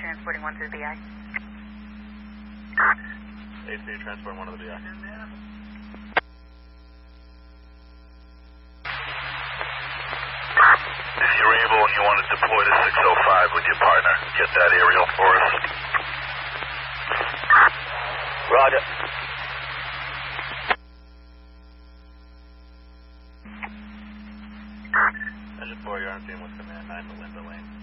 transporting 1 to the BI. AC, transporting 1 to the BI. If you're able and you want to deploy to 605 with your partner, get that aerial for us. Roger. Engine 4, you're on scene with command 9 Melinda Lane.